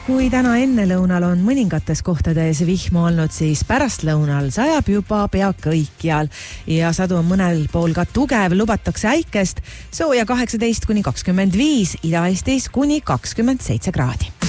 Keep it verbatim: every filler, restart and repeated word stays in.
Kui täna enne lõunal on mõningates kohtades vihma olnud, siis pärast lõunal sajab juba pea kõikjal ja sadu on mõnel pool ka tugev, lubatakse äikest, sooja kaheksateist kuni kakskümmend viis, Ida-Eestis kuni kakskümmend seitse kraadi.